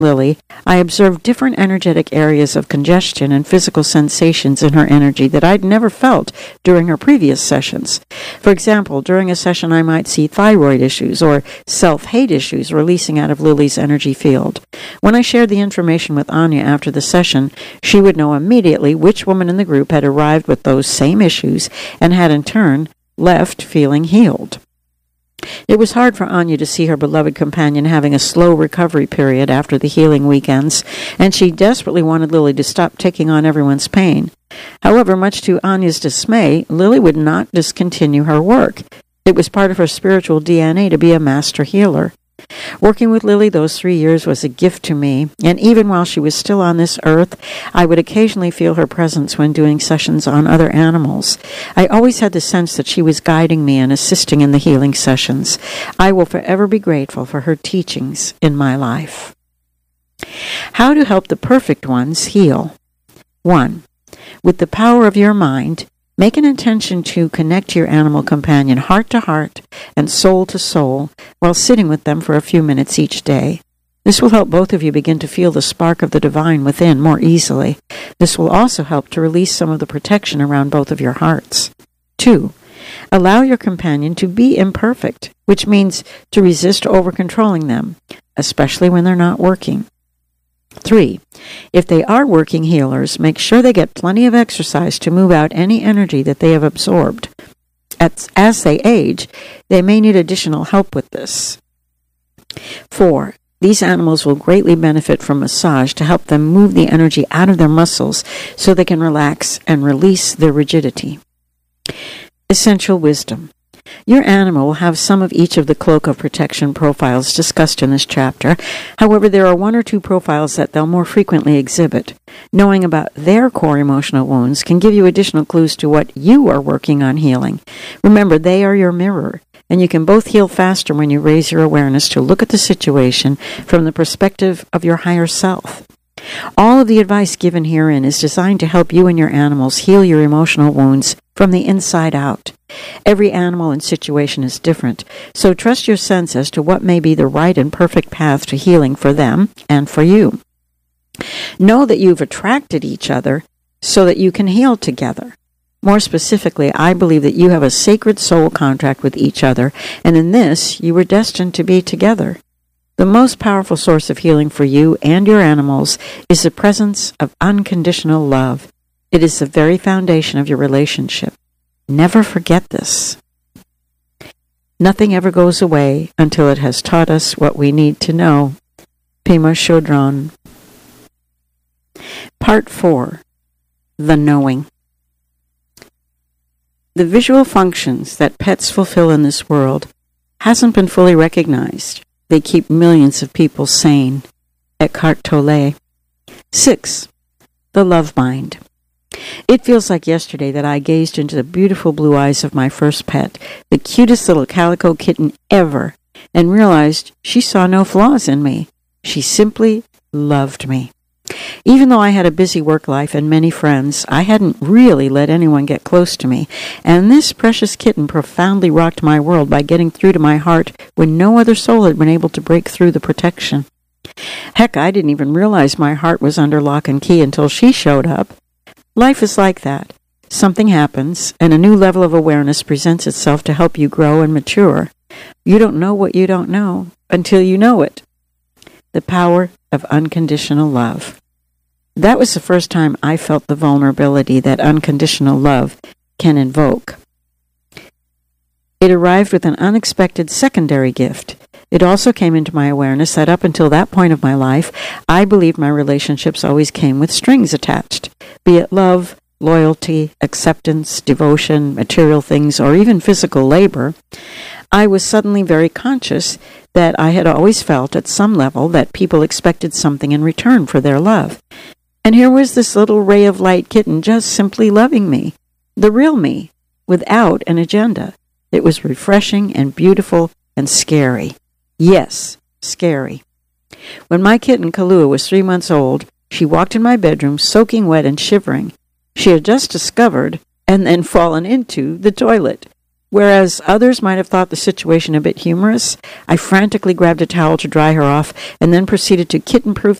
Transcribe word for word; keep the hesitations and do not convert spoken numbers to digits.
Lily, I observed different energetic areas of congestion and physical sensations in her energy that I'd never felt during her previous sessions. For example, during a session I might see thyroid issues or self-hate issues releasing out of Lily's energy field. When I shared the information with Anya after the session, she would know immediately which woman in the group had arrived with those same issues and had in turn left feeling healed. It was hard for Anya to see her beloved companion having a slow recovery period after the healing weekends, and she desperately wanted Lily to stop taking on everyone's pain. However, much to Anya's dismay, Lily would not discontinue her work. It was part of her spiritual D N A to be a master healer. Working with Lily those three years was a gift to me, and even while she was still on this earth, I would occasionally feel her presence when doing sessions on other animals. I always had the sense that she was guiding me and assisting in the healing sessions. I will forever be grateful for her teachings in my life. How to help the perfect ones heal. One. With the power of your mind, make an intention to connect your animal companion heart to heart and soul to soul while sitting with them for a few minutes each day. This will help both of you begin to feel the spark of the divine within more easily. This will also help to release some of the protection around both of your hearts. Two, allow your companion to be imperfect, which means to resist over-controlling them, especially when they're not working. Three, if they are working healers, make sure they get plenty of exercise to move out any energy that they have absorbed. As, as they age, they may need additional help with this. Four, these animals will greatly benefit from massage to help them move the energy out of their muscles so they can relax and release their rigidity. Essential wisdom. Your animal will have some of each of the cloak of protection profiles discussed in this chapter. However, there are one or two profiles that they'll more frequently exhibit. Knowing about their core emotional wounds can give you additional clues to what you are working on healing. Remember, they are your mirror, and you can both heal faster when you raise your awareness to look at the situation from the perspective of your higher self. All of the advice given herein is designed to help you and your animals heal your emotional wounds from the inside out. Every animal and situation is different, so trust your sense as to what may be the right and perfect path to healing for them and for you. Know that you've attracted each other so that you can heal together. More specifically, I believe that you have a sacred soul contract with each other, and in this, you were destined to be together. The most powerful source of healing for you and your animals is the presence of unconditional love. It is the very foundation of your relationship. Never forget this. Nothing ever goes away until it has taught us what we need to know. Pema Chodron. Part four. The Knowing. The visual functions that pets fulfill in this world hasn't been fully recognized. They keep millions of people sane. Eckhart Tolle. Six. The Love Mind. It feels like yesterday that I gazed into the beautiful blue eyes of my first pet, the cutest little calico kitten ever, and realized she saw no flaws in me. She simply loved me. Even though I had a busy work life and many friends, I hadn't really let anyone get close to me, and this precious kitten profoundly rocked my world by getting through to my heart when no other soul had been able to break through the protection. Heck, I didn't even realize my heart was under lock and key until she showed up. Life is like that. Something happens, and a new level of awareness presents itself to help you grow and mature. You don't know what you don't know until you know it. The power of unconditional love. That was the first time I felt the vulnerability that unconditional love can invoke. It arrived with an unexpected secondary gift. It also came into my awareness that up until that point of my life, I believed my relationships always came with strings attached, be it love, loyalty, acceptance, devotion, material things, or even physical labor. I was suddenly very conscious that I had always felt at some level that people expected something in return for their love. And here was this little ray of light kitten just simply loving me, the real me, without an agenda. It was refreshing and beautiful and scary. Yes, scary. When my kitten Kalua was three months old, she walked in my bedroom soaking wet and shivering. She had just discovered and then fallen into the toilet. Whereas others might have thought the situation a bit humorous, I frantically grabbed a towel to dry her off and then proceeded to kitten-proof